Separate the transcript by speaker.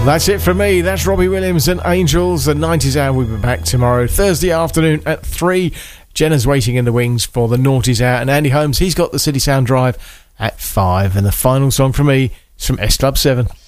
Speaker 1: That's it from me. That's Robbie Williams and Angels. The 90s Hour will be back tomorrow, Thursday afternoon at 3. Jenna's waiting in the wings for the Noughties Hour. And Andy Holmes, he's got the City Sound Drive at 5. And the final song from me is from S Club 7.